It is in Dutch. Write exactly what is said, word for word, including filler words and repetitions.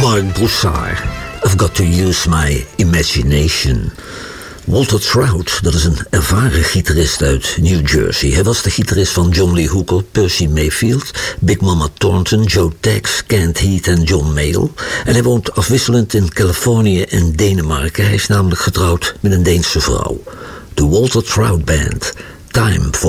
Mark Broussard, I've got to use my imagination. Walter Trout, dat is een ervaren gitarist uit New Jersey. Hij was de gitarist van John Lee Hooker, Percy Mayfield, Big Mama Thornton, Joe Tex, Kent Heath en John Mayall. En hij woont afwisselend in Californië en Denemarken. Hij is namelijk getrouwd met een Deense vrouw. De Walter Trout Band, Time for